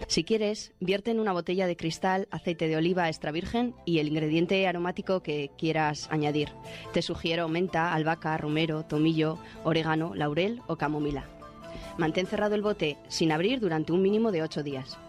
Si quieres, vierte en una botella de cristal aceite de oliva extra virgen y el ingrediente aromático que quieras añadir. Te sugiero menta, albahaca, romero, tomillo, orégano, laurel o camomila. Mantén cerrado el bote sin abrir durante un mínimo de 8 días.